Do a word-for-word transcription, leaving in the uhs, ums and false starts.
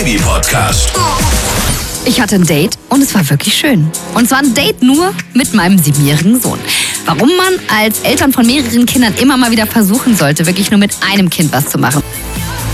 Krimi-Podcast. Ich hatte ein Date und es war wirklich schön. Und zwar ein Date nur mit meinem siebenjährigen Sohn. Warum man als Eltern von mehreren Kindern immer mal wieder versuchen sollte, wirklich nur mit einem Kind was zu machen.